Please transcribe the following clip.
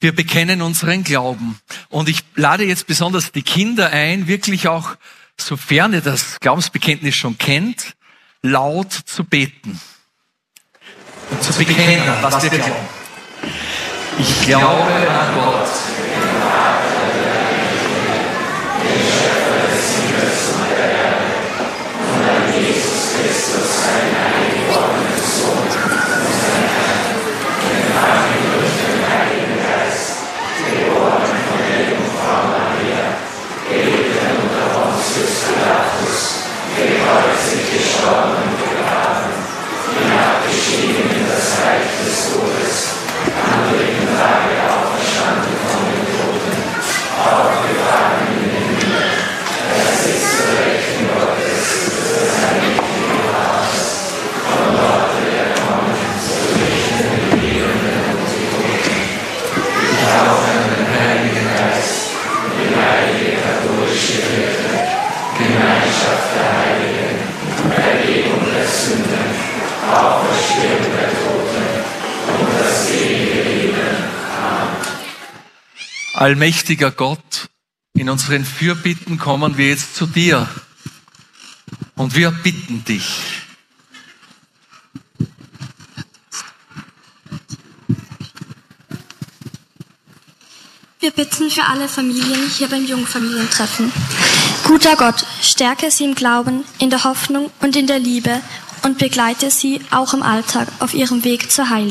Wir bekennen unseren Glauben. Und ich lade jetzt besonders die Kinder ein, wirklich auch, sofern ihr das Glaubensbekenntnis schon kennt, laut zu beten. Und zu bekennen, was wir glauben. Ich glaube an Gott. Allmächtiger Gott, in unseren Fürbitten kommen wir jetzt zu dir und wir bitten dich. Wir bitten für alle Familien hier beim Jungfamilientreffen. Guter Gott, stärke sie im Glauben, in der Hoffnung und in der Liebe und begleite sie auch im Alltag auf ihrem Weg zur Heiligung.